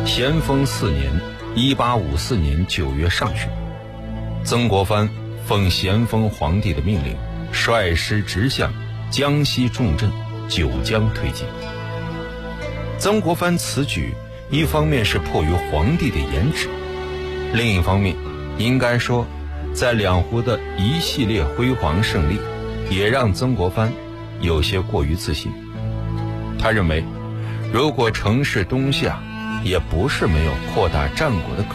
咸丰4年1854年9月上旬，曾国藩奉咸丰皇帝的命令，率师直向江西重镇九江推进。曾国藩此举一方面是迫于皇帝的严旨，另一方面应该说在两湖的一系列辉煌胜利也让曾国藩有些过于自信。他认为如果乘势东下，也不是没有扩大战果的可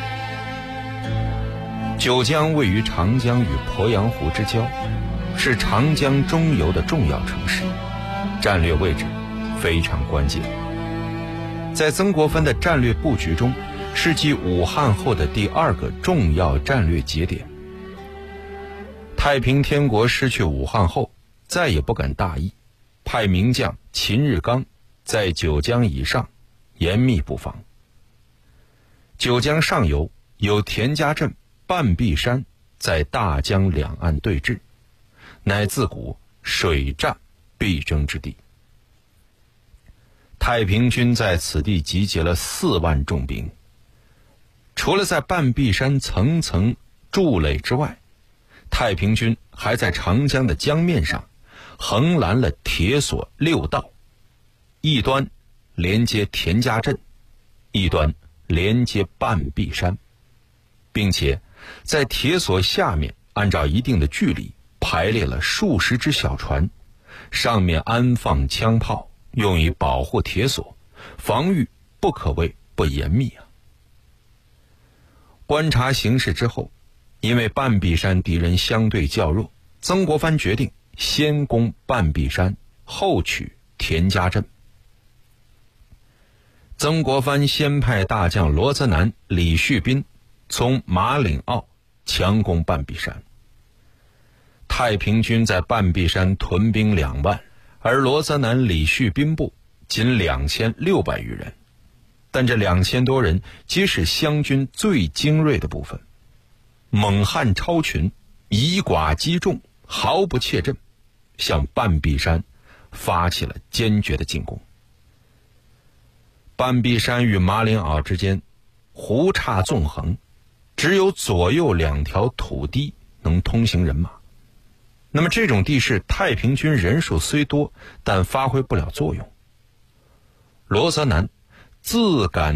能。九江位于长江与鄱阳湖之交，是长江中游的重要城市，战略位置非常关键。在曾国藩的战略布局中，是继武汉后的第2个重要战略节点。太平天国失去武汉后，再也不敢大意，派名将秦日纲在九江以上严密布防。九江上游有田家镇、半壁山在大江两岸对峙，乃自古水战必争之地。太平军在此地集结了4万重兵，除了在半壁山层层筑垒之外，太平军还在长江的江面上横拦了铁索6道，一端连接田家镇，一端连接半壁山，并且在铁索下面按照一定的距离排列了数十只小船，上面安放枪炮，用以保护铁索，防御不可谓不严密啊。观察形势之后，因为半壁山敌人相对较弱，曾国藩决定先攻半壁山，后取田家镇。曾国藩先派大将罗泽南、李旭斌从马岭坳强攻半壁山。太平军在半壁山屯兵2万，而罗泽南、李旭斌部仅2600余人，但这2000多人皆是湘军最精锐的部分，猛悍超群，以寡击众，毫不怯阵，向半壁山发起了坚决的进攻。半壁山与马岭坳之间湖岔纵横，只有左右2条土堤能通行人马。那么这种地势，太平军人数虽多，但发挥不了作用。罗泽南自感